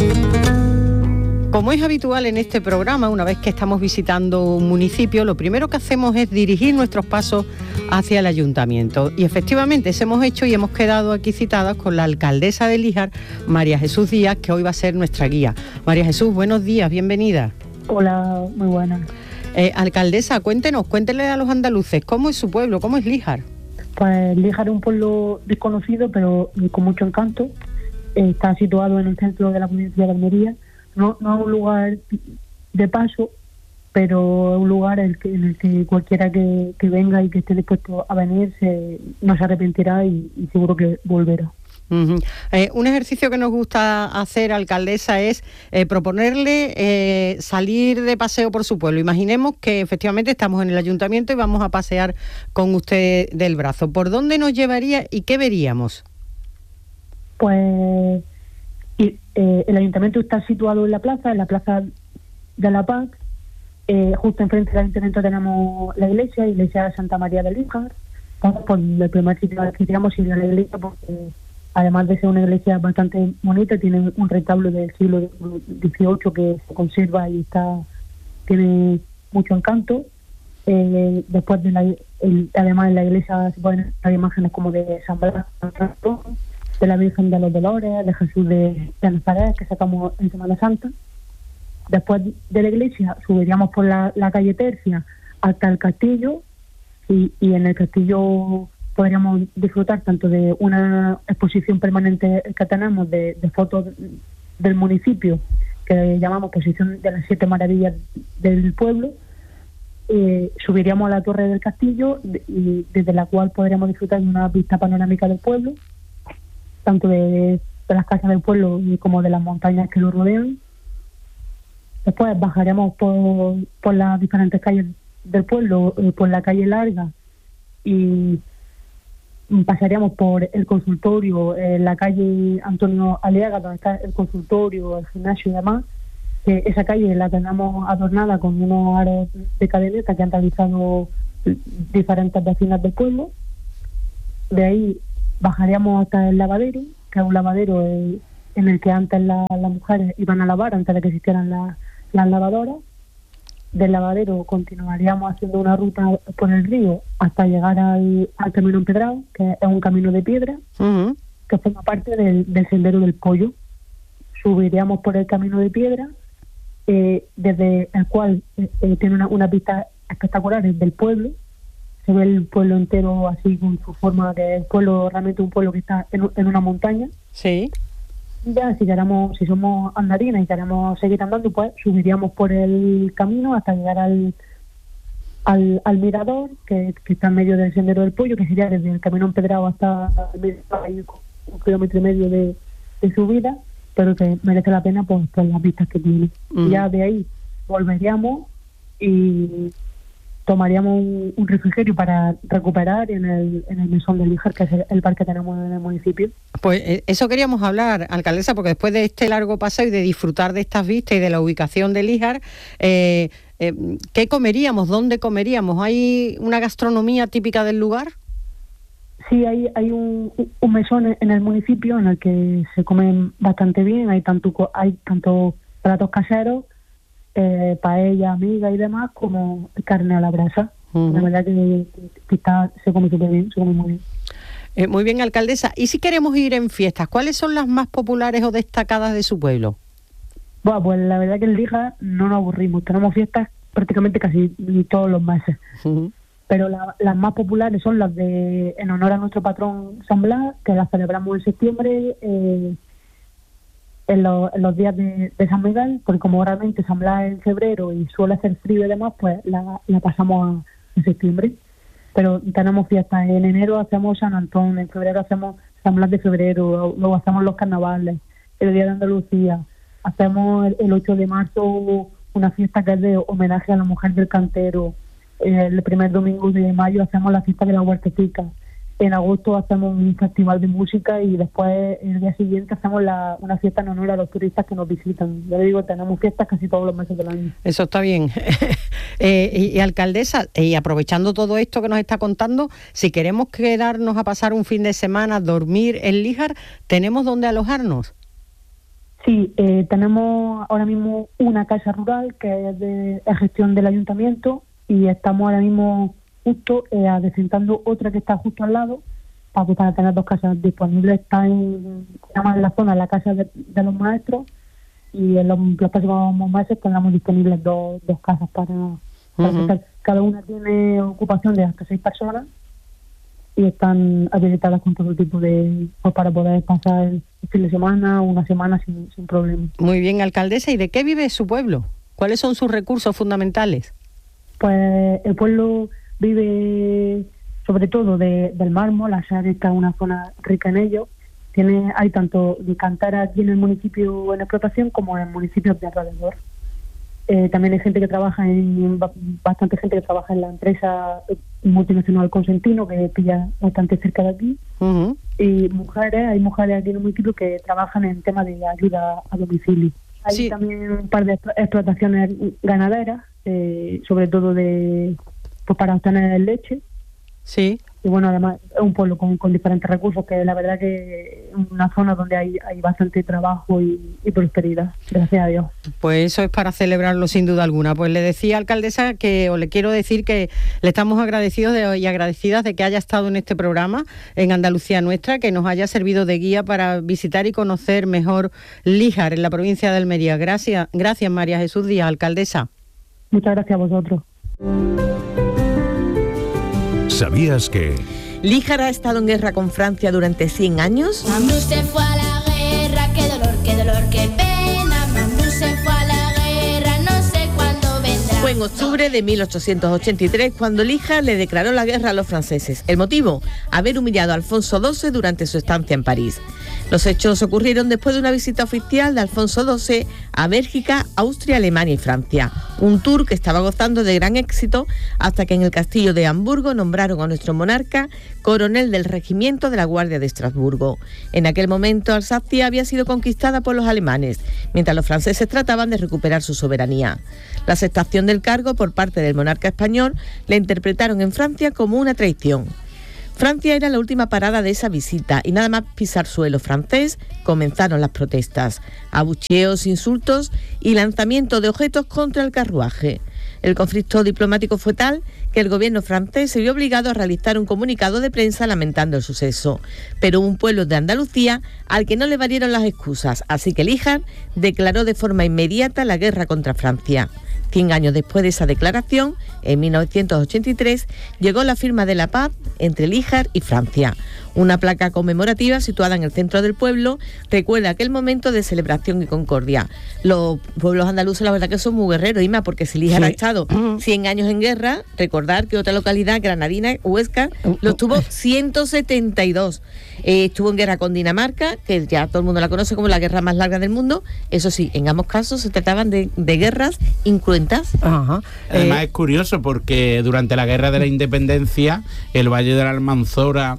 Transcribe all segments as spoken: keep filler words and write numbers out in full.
Como es habitual en este programa, una vez que estamos visitando un municipio, lo primero que hacemos es dirigir nuestros pasos hacia el ayuntamiento. Y efectivamente, eso hemos hecho y hemos quedado aquí citadas con la alcaldesa de Líjar, María Jesús Díaz, que hoy va a ser nuestra guía. María Jesús, buenos días, bienvenida. Hola, muy buenas. Eh, alcaldesa, cuéntenos, cuéntenle a los andaluces, ¿cómo es su pueblo, cómo es Líjar? Pues Líjar es un pueblo desconocido, pero con mucho encanto. Está situado en el centro de la provincia de Almería. No, no es un lugar de paso, pero es un lugar en el que, en el que cualquiera que, que venga y que esté dispuesto a venir se, no se arrepentirá y, y seguro que volverá. Uh-huh. Eh, un ejercicio que nos gusta hacer, alcaldesa, es eh, proponerle eh, salir de paseo por su pueblo. Imaginemos que efectivamente estamos en el ayuntamiento y vamos a pasear con usted del brazo. ¿Por dónde nos llevaría y qué veríamos? Pues y, eh, el ayuntamiento está situado en la plaza, en la plaza de la Paz. Eh, justo enfrente del ayuntamiento tenemos la iglesia, iglesia de Santa María de Líjar. Vamos por el primer sitio al que queríamos ir a la iglesia porque, además de ser una iglesia bastante bonita, tiene un retablo del siglo dieciocho que se conserva y está tiene mucho encanto. Eh, después de la, el, además en la iglesia se pueden ver imágenes como de San Blas, de la Virgen de los Dolores, de Jesús de, de Nazaret, que sacamos en Semana Santa. Después de la iglesia subiríamos por la, la calle Tercia hasta el castillo y, y en el castillo podríamos disfrutar tanto de una exposición permanente que tenemos de, de fotos del municipio, que llamamos Exposición de las Siete Maravillas del Pueblo. Eh, subiríamos a la torre del castillo y desde la cual podríamos disfrutar de una vista panorámica del pueblo, tanto de, de las casas del pueblo como de las montañas que lo rodean. Después bajaremos por, por las diferentes calles del pueblo, eh, por la calle Larga, y pasaríamos por el consultorio, eh, la calle Antonio Aliaga, donde está el consultorio, el gimnasio y demás. Eh, esa calle la tenemos adornada con unos aros de cadeneta que han realizado diferentes vecinas del pueblo. De ahí bajaríamos hasta el lavadero, que es un lavadero eh, en el que antes la, las mujeres iban a lavar antes de que existieran la, las lavadoras. Del lavadero continuaríamos haciendo una ruta por el río hasta llegar al, al camino empedrado, que es un camino de piedra, uh-huh. que forma parte del, del sendero del Pollo. Subiríamos por el camino de piedra, eh, desde el cual eh, tiene una, una vista espectacular del pueblo. Se ve el pueblo entero así con su forma, que el pueblo realmente un pueblo que está en, en una montaña. Sí. Y ya si queremos, si somos andarinas y queremos seguir andando, pues subiríamos por el camino hasta llegar al al, al mirador, que, que está en medio del sendero del Pollo, que sería desde el camino empedrado hasta el, un kilómetro y medio de, de subida, pero que merece la pena por, por las vistas que tiene. Mm. Ya de ahí volveríamos y tomaríamos un, un refrigerio para recuperar en el, en el mesón de Líjar, que es el, el bar que tenemos en el municipio. Pues eh, eso queríamos hablar, alcaldesa, porque después de este largo paseo y de disfrutar de estas vistas y de la ubicación de Líjar, eh, eh, ¿qué comeríamos? ¿Dónde comeríamos? ¿Hay una gastronomía típica del lugar? Sí, hay, hay un, un mesón en el municipio en el que se come bastante bien. Hay tanto, hay tanto platos caseros, Eh, paella, amiga y demás, como carne a la brasa. Uh-huh. La verdad que, que está, se come súper bien, se come muy bien. Eh, muy bien, alcaldesa. ¿Y si queremos ir en fiestas, cuáles son las más populares o destacadas de su pueblo? Bueno, pues la verdad que en Líjar no nos aburrimos. Tenemos fiestas prácticamente casi todos los meses. Uh-huh. Pero la, las más populares son las de en honor a nuestro patrón San Blas, que las celebramos en septiembre, eh, En, lo, en los días de, de San Miguel, porque como realmente San Blas es en febrero y suele hacer frío y demás, pues la, la pasamos a, en septiembre. Pero tenemos fiestas en enero, hacemos San Antón, en febrero hacemos San Blas de febrero, luego hacemos los carnavales, el Día de Andalucía, hacemos el, el ocho de marzo una fiesta que es de homenaje a la mujer del cantero, el primer domingo de mayo hacemos la fiesta de la huertetica. En agosto hacemos un festival de música y después el día siguiente hacemos la, una fiesta en honor a los turistas que nos visitan. Ya le digo, tenemos fiestas casi todos los meses del año. Eso está bien. eh, y, y alcaldesa, y aprovechando todo esto que nos está contando, si queremos quedarnos a pasar un fin de semana, dormir en Líjar, ¿tenemos dónde alojarnos? Sí, eh, tenemos ahora mismo una casa rural que es de es gestión del ayuntamiento y estamos ahora mismo justo eh, adecentando otra que está justo al lado para, para tener dos casas disponibles. Está en, en la zona, la casa de, de los maestros, y en los, los próximos meses tendremos disponibles dos, dos casas para, para uh-huh. que cada una tiene ocupación de hasta seis personas y están habilitadas con todo tipo de, pues, para poder pasar el fin de semana o una semana sin, sin problema. Muy bien, alcaldesa, ¿y de qué vive su pueblo? ¿Cuáles son sus recursos fundamentales? Pues el pueblo vive sobre todo de, del mármol. La Sar está en una zona rica en ello. Tiene, hay tanto canteras aquí en el municipio en explotación como en municipios de alrededor. Eh, también hay gente que trabaja en, bastante gente que trabaja en la empresa multinacional Consentino, que pilla bastante cerca de aquí. Uh-huh. Y mujeres, hay mujeres aquí en el municipio que trabajan en temas de ayuda a domicilio. Hay sí. también un par de explotaciones ganaderas, eh, sobre todo de pues para obtener leche. Sí. Y bueno, además es un pueblo con, con diferentes recursos, que la verdad que es una zona donde hay, hay bastante trabajo y, y prosperidad, gracias a Dios. Pues eso es para celebrarlo sin duda alguna. Pues le decía, alcaldesa, que o le quiero decir que le estamos agradecidos de, y agradecidas de que haya estado en este programa en Andalucía Nuestra, que nos haya servido de guía para visitar y conocer mejor Líjar, en la provincia de Almería. Gracias, gracias María Jesús Díaz, alcaldesa. Muchas gracias a vosotros. ¿Sabías que Líjar ha estado en guerra con Francia durante cien años? Mambrú se fue a la guerra, qué dolor, qué dolor, qué pena. Mambrú se fue a la guerra, no sé cuándo vendrá. Fue en octubre de mil ochocientos ochenta y tres cuando Líjar le declaró la guerra a los franceses. El motivo, haber humillado a Alfonso doce durante su estancia en París. Los hechos ocurrieron después de una visita oficial de Alfonso doce a Bélgica, Austria, Alemania y Francia. Un tour que estaba gozando de gran éxito hasta que en el castillo de Hamburgo nombraron a nuestro monarca coronel del regimiento de la Guardia de Estrasburgo. En aquel momento Alsacia había sido conquistada por los alemanes, mientras los franceses trataban de recuperar su soberanía. La aceptación del cargo por parte del monarca español la interpretaron en Francia como una traición. Francia era la última parada de esa visita y nada más pisar suelo francés comenzaron las protestas, abucheos, insultos y lanzamiento de objetos contra el carruaje. El conflicto diplomático fue tal que el gobierno francés se vio obligado a realizar un comunicado de prensa lamentando el suceso. Pero hubo un pueblo de Andalucía al que no le valieron las excusas, así que Líjar declaró de forma inmediata la guerra contra Francia. Cien años después de esa declaración, en mil novecientos ochenta y tres, llegó la firma de la paz entre Líjar y Francia. Una placa conmemorativa situada en el centro del pueblo recuerda aquel momento de celebración y concordia. Los pueblos andaluces, la verdad que son muy guerreros, Ima, porque si Líjar sí. ha estado cien años en guerra, recordar que otra localidad, Granadina, Huesca, lo tuvo ciento setenta y dos. Eh, estuvo en guerra con Dinamarca, que ya todo el mundo la conoce como la guerra más larga del mundo. Eso sí, en ambos casos se trataban de, de guerras incruentas. Ajá. Además eh, es curioso porque durante la guerra de la independencia, el Valle de la Almanzora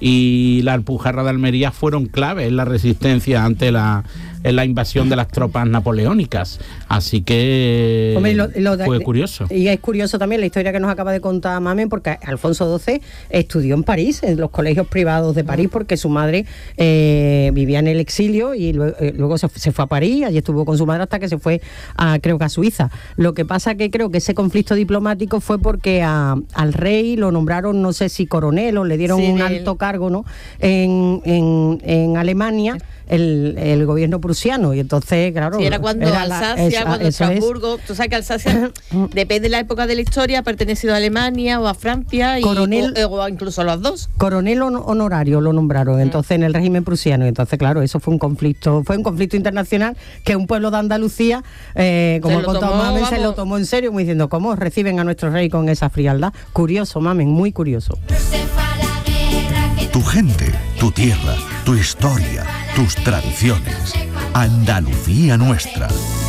y la Alpujarra de Almería fueron clave en la resistencia ante la, en la invasión de las tropas napoleónicas. Así que Hombre, lo, lo de, fue curioso. Y es curioso también la historia que nos acaba de contar Mamen, porque Alfonso doce estudió en París, en los colegios privados de París, porque su madre eh, vivía en el exilio y luego, eh, luego se, se fue a París, allí estuvo con su madre hasta que se fue a, creo que a Suiza. Lo que pasa que creo que ese conflicto diplomático fue porque a, al rey lo nombraron, no sé si coronel o le dieron sí, un alto cargo, ¿no? En, en, en Alemania, el, el gobierno prusiano, y entonces, claro... Sí, era cuando era Alsacia, la, esa, cuando Estrasburgo... Es. Tú sabes que Alsacia, depende de la época de la historia, ha pertenecido a Alemania o a Francia, y, coronel, o, o incluso a los dos. Coronel honorario lo nombraron, entonces, en el régimen prusiano. Entonces, claro, eso fue un conflicto, fue un conflicto internacional que un pueblo de Andalucía, eh, como ha contado Mamen, se lo tomó en serio, como diciendo, ¿cómo reciben a nuestro rey con esa frialdad? Curioso, Mamen, muy curioso. Tu gente, tu tierra, tu historia, tus tradiciones. Andalucía Nuestra.